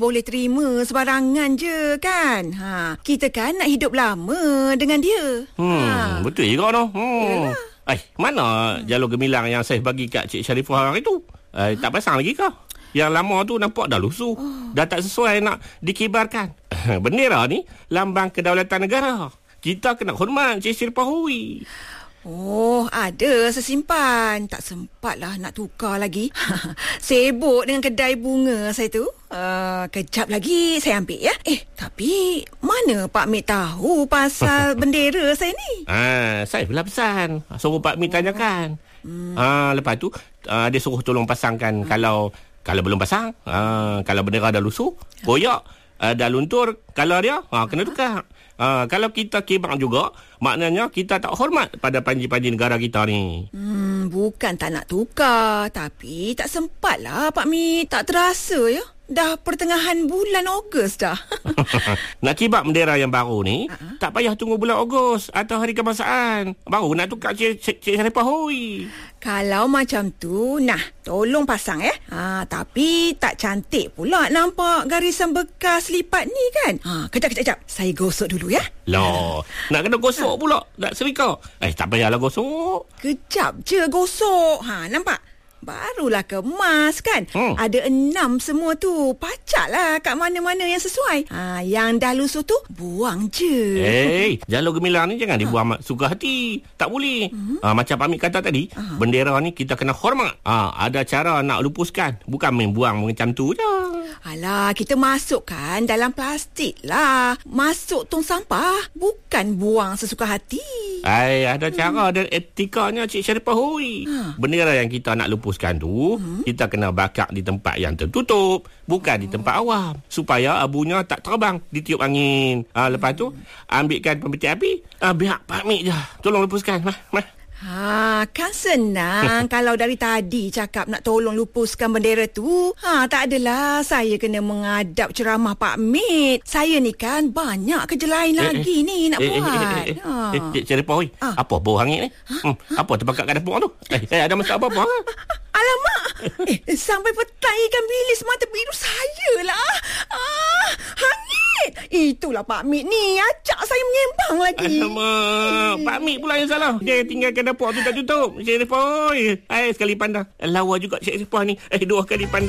boleh terima sebarangan je kan. Kita kan nak hidup lama dengan dia. Betul juga tu. Mana jalur gemilang yang saya bagi kat Cik Sharifah hari tu? Tak pasang lagi kah? Yang lama tu nampak dah lusuh. Dah tak sesuai nak dikibarkan. Bendera ni lambang kedaulatan negara. Kita kena hormat Cik Sharifah Hui. Ada sesimpan. Tak sempatlah nak tukar lagi. Sibuk dengan kedai bunga saya tu. Kejap lagi saya ambil ya. Tapi mana Pak Mit tahu pasal bendera saya ni? Saya pula pesan. Suruh Pak Mit tanyakan. Lepas tu dia suruh tolong pasangkan. Kalau belum pasang, kalau bendera dah lusuh, koyak, dah luntur, kalau dia kena tukar. Kalau kita kibar juga, maknanya kita tak hormat pada panji-panji negara kita ni. Bukan tak nak tukar, tapi tak sempatlah Pak Mit. Tak terasa ya. Dah pertengahan bulan Ogos dah. Nak kibar bendera yang baru ni, tak payah tunggu bulan Ogos atau hari kebangsaan. Baru nak tukar Cik Sharifah Hui. Kalau macam tu, tolong pasang ya. Tapi tak cantik pula nampak garisan bekas lipat ni kan. Kejap. Saya gosok dulu ya. Loh, nak kena gosok pula. Nak serika. Tak payahlah gosok. Kejap je gosok. Nampak? Barulah kemas kan. Ada 6 semua tu. Pacaklah kat mana-mana yang sesuai. Yang dah lusuh tu buang je. Jalur gemilang ni jangan dibuang suka hati. Tak boleh. Macam Pak Mit kata tadi, bendera ni kita kena hormat. Ada cara nak lupuskan. Bukan main buang macam tu je. Alah, kita masukkan dalam plastik lah. Masuk tong sampah. Bukan buang sesuka hati. Ada cara dan etikanya Cik Sharifah Hui. Bendera yang kita nak lupuskan tu, kita kena bakar di tempat yang tertutup, bukan di tempat awam, supaya abunya tak terbang ditiup angin. Lepas tu ambilkan pembetik api, biar Pak Mit je tolong lepuskan. Kan senang. Kalau dari tadi cakap nak tolong lupuskan bendera tu, tak adalah saya kena mengadap ceramah Pak Mit. Saya ni kan banyak kerja lain lagi ni nak buat. Cik Sharifah Hui, apa bau hangit ni? Apa terbakar kat dapur tu? Ada masalah apa-apa? Alamak, sampai petai ikan bilis mata biru saya lah. Hangit. Itulah Pak Mit ni, acak saya menyembang lagi. Alamak, Pak Mit pula yang salah. Dia tinggalkan dapur tu tak tutup. Cik Sharifah Hui, sekali pandang. Lawa juga Cik Sharifah ni. 2 kali pandang.